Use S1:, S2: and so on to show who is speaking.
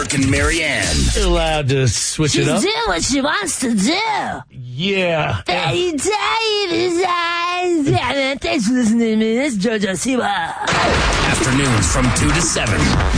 S1: Brooke and Marianne.
S2: You're allowed to switch it up.
S3: She's doing what she wants to do.
S2: Yeah.
S3: Thanks for listening to me. This is JoJo Siwa.
S1: Afternoons from 2 to 7.